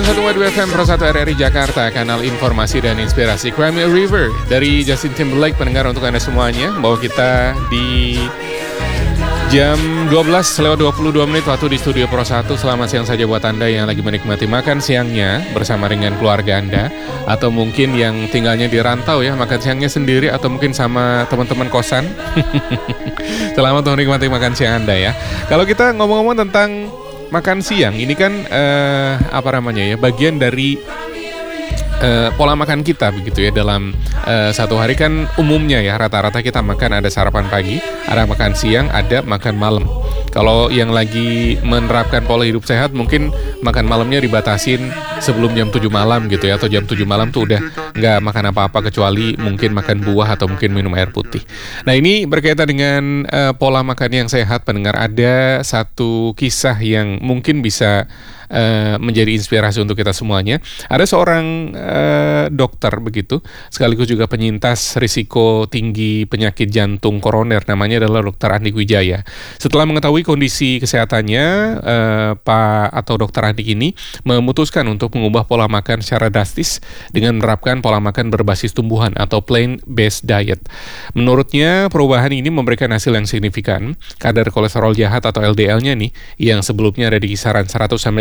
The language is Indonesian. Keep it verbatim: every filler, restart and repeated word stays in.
sembilan satu koma dua F M Pro satu R R I Jakarta, kanal informasi dan inspirasi Crimea River dari Justin Timberlake. Pendengar, untuk Anda semuanya, bahwa kita di jam dua belas lewat dua puluh dua menit waktu di studio Pro satu. Selamat siang saja buat Anda yang lagi menikmati makan siangnya bersama dengan keluarga Anda, atau mungkin yang tinggalnya di rantau ya, makan siangnya sendiri, atau mungkin sama teman-teman kosan. Selamat menikmati makan siang Anda ya. Kalau kita ngomong-ngomong tentang makan siang, ini kan eh, apa namanya ya, bagian dari Uh, pola makan kita begitu ya. Dalam uh, satu hari kan umumnya ya, rata-rata kita makan ada sarapan pagi, ada makan siang, ada makan malam. Kalau yang lagi menerapkan pola hidup sehat, mungkin makan malamnya dibatasin sebelum jam tujuh malam gitu ya, atau jam tujuh malam tuh udah nggak makan apa-apa kecuali mungkin makan buah atau mungkin minum air putih. Nah, ini berkaitan dengan uh, pola makan yang sehat. Pendengar, ada satu kisah yang mungkin bisa Uh, menjadi inspirasi untuk kita semuanya. Ada seorang uh, dokter begitu, sekaligus juga penyintas risiko tinggi penyakit jantung koroner. Namanya adalah Dokter Andik Wijaya. Setelah mengetahui kondisi kesehatannya, uh, Pak atau Dokter Andik ini memutuskan untuk mengubah pola makan secara drastis dengan menerapkan pola makan berbasis tumbuhan atau plant-based diet. Menurutnya, perubahan ini memberikan hasil yang signifikan. Kadar kolesterol jahat atau L D L-nya nih, yang sebelumnya ada di kisaran seratus sampai